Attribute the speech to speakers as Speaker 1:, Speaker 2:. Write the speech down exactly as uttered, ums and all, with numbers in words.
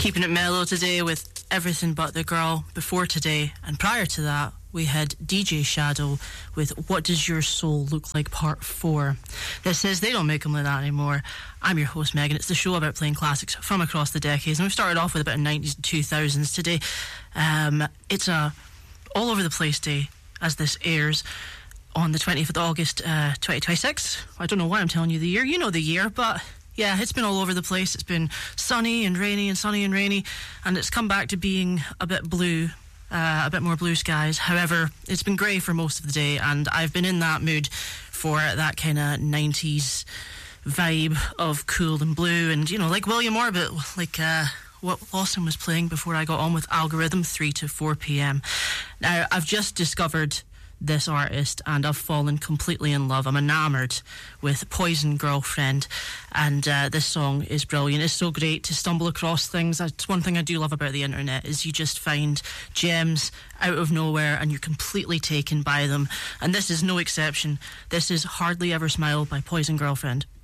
Speaker 1: Keeping it mellow today with Everything But the Girl. Before today and prior to that, we had D J Shadow with What Does Your Soul Look Like Part four. This says they don't make them like that anymore. I'm your host, Megan. It's the show about playing classics from across the decades, and we started off with a bit of nineties and two thousands today. Um, it's a all over the place day as this airs on the twentieth of August, uh, twenty twenty-six. I don't know why I'm telling you the year. You know the year, but yeah, it's been all over the place. It's been sunny and rainy and sunny and rainy, and it's come back to being a bit blue, uh, a bit more blue skies. However, it's been grey for most of the day, and I've been in that mood for that kind of nineties vibe of cool and blue, and, you know, like William Orbit, like uh, what Lawson was playing before I got on with Algorithm, three to four p.m. Now, I've just discovered this artist and I've fallen completely in love. I'm enamoured with Poison Girlfriend, and uh, this song is brilliant. It's so great to stumble across things. That's one thing I do love about the internet, is you just find gems out of nowhere and you're completely taken by them, and this is no exception. This is Hardly Ever Smile by Poison Girlfriend.